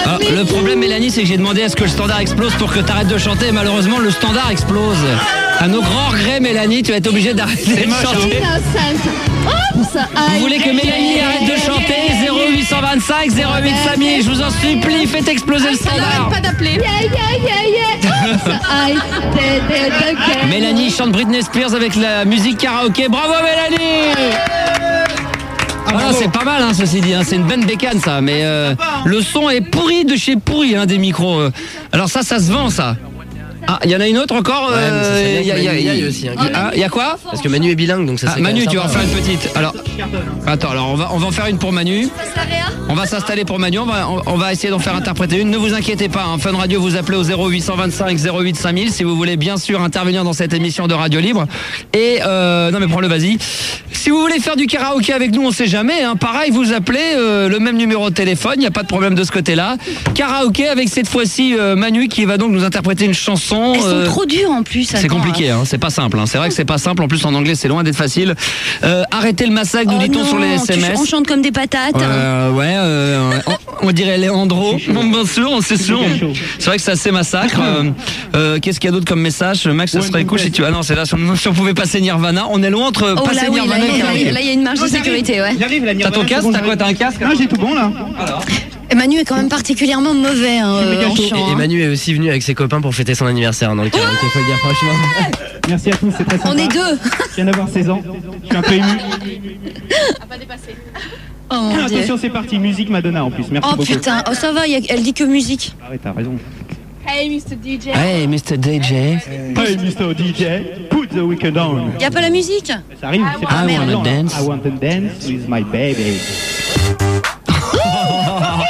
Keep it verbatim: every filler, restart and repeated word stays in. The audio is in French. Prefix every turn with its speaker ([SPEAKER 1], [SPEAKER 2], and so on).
[SPEAKER 1] Ah, le problème, Mélanie, c'est que j'ai demandé à ce que le standard explose pour que tu arrêtes de chanter. Et malheureusement, le standard explose. À nos grands regrets, Mélanie, tu vas être obligée d'arrêter de chanter. Vous voulez que Mélanie arrête de chanter? Zéro huit cent vingt-cinq zéro huit Samy, je vous en supplie, faites exploser le standard.
[SPEAKER 2] Pas d'appeler.
[SPEAKER 1] Mélanie chante Britney Spears avec la musique karaoké. Bravo Mélanie! Voilà, c'est pas mal, hein, ceci dit, hein. C'est une bonne bécane ça, mais euh, le son est pourri de chez pourri, hein, des micros. euh. Alors ça, ça se vend ça. Ah, il y en a une autre encore.
[SPEAKER 3] Ouais, mais ça serait bien
[SPEAKER 1] Il y, a-
[SPEAKER 3] que
[SPEAKER 1] y, a-
[SPEAKER 3] Manu y
[SPEAKER 1] y,
[SPEAKER 3] aille aussi, hein.
[SPEAKER 1] Ah, y a quoi?
[SPEAKER 3] Parce que Manu est bilingue, donc ça
[SPEAKER 1] Ah,
[SPEAKER 3] serait
[SPEAKER 1] Manu,
[SPEAKER 3] quand
[SPEAKER 1] tu
[SPEAKER 3] même
[SPEAKER 1] vas en
[SPEAKER 3] sympa.
[SPEAKER 1] faire une petite. Alors, attends, alors on va, on va en faire une pour Manu. On va s'installer pour Manu. On va, on, on va essayer d'en faire interpréter une. Ne vous inquiétez pas. Hein, Fun Radio, vous appelez au zéro huit cent vingt-cinq zéro huit cinq mille si vous voulez bien sûr intervenir dans cette émission de Radio Libre. Et euh, non mais prends-le, vas-y. Si vous voulez faire du karaoké avec nous, on sait jamais. Hein, pareil, vous appelez euh, le même numéro de téléphone. Il n'y a pas de problème de ce côté-là. Karaoké avec cette fois-ci euh, Manu qui va donc nous interpréter une chanson.
[SPEAKER 2] Elles sont
[SPEAKER 1] euh,
[SPEAKER 2] trop dures en plus.
[SPEAKER 1] C'est compliqué, hein, c'est pas simple. Hein. C'est vrai que c'est pas simple. En plus, en anglais, c'est loin d'être facile. Euh, arrêtez le massacre, nous
[SPEAKER 2] Oh
[SPEAKER 1] dit-on
[SPEAKER 2] non,
[SPEAKER 1] sur les S M S.
[SPEAKER 2] tu- on chante comme des patates.
[SPEAKER 1] Euh, ouais, euh, on, on dirait Léandro. Bon, bien sûr, on sait sûr. C'est vrai que c'est assez massacre. Euh, euh, Qu'est-ce qu'il y a d'autre comme message? Max, ça serait cool si tu. Ah non, c'est là. Si on, si on pouvait passer Nirvana, on est loin entre
[SPEAKER 2] Oh
[SPEAKER 1] passer
[SPEAKER 2] là oui, là,
[SPEAKER 1] Nirvana et
[SPEAKER 2] là,
[SPEAKER 1] karaoké.
[SPEAKER 2] là, il y a une marge de sécurité, ouais.
[SPEAKER 4] J'arrive, la
[SPEAKER 1] T'as
[SPEAKER 4] Nirvana,
[SPEAKER 1] ton
[SPEAKER 4] c'est
[SPEAKER 1] casque?
[SPEAKER 4] bon,
[SPEAKER 1] T'as quoi?
[SPEAKER 4] j'arrive.
[SPEAKER 1] T'as un casque?
[SPEAKER 4] Non, j'ai tout bon là.
[SPEAKER 2] Et Manu est quand même particulièrement mauvais hein, euh, en chant.
[SPEAKER 3] Et
[SPEAKER 2] hein.
[SPEAKER 3] Manu est aussi venu avec ses copains pour fêter son anniversaire hein, dans le karaoké, faut le dire franchement.
[SPEAKER 4] Merci à tous, c'est très sympa.
[SPEAKER 2] On est deux.
[SPEAKER 4] Je viens d'avoir seize ans, je suis un peu ému.
[SPEAKER 2] Oh mon Dieu.
[SPEAKER 4] Attention, c'est parti, musique Madonna en plus, merci
[SPEAKER 2] Oh
[SPEAKER 4] beaucoup.
[SPEAKER 2] putain, oh ça va, y a- elle dit que musique.
[SPEAKER 4] Arrête, t'as raison.
[SPEAKER 5] Hey, mister D J.
[SPEAKER 1] Hey, mister D J.
[SPEAKER 4] Hey, mister D J, put the weekend on.
[SPEAKER 2] Y a pas la musique?
[SPEAKER 4] Ça arrive, c'est
[SPEAKER 2] Ah,
[SPEAKER 4] pas
[SPEAKER 2] merde.
[SPEAKER 4] mal,
[SPEAKER 1] wanna
[SPEAKER 4] là.
[SPEAKER 1] dance.
[SPEAKER 4] I want to dance with my baby.